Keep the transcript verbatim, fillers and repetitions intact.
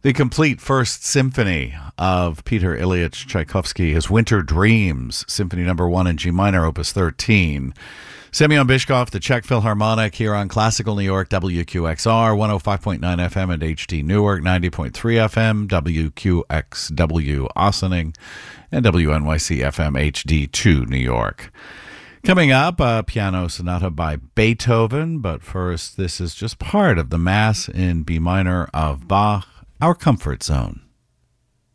The complete first symphony of Peter Ilyich Tchaikovsky is Winter Dreams, Symphony Number One in G minor, Opus thirteen. Semyon Bishkov, the Czech Philharmonic, here on Classical New York, W Q X R, one oh five point nine F M and H D Newark, ninety point three F M, W Q X W Ossining, and W N Y C F M H D two New York. Coming up, a piano sonata by Beethoven, but first, this is just part of the Mass in B minor of Bach, Our Comfort Zone.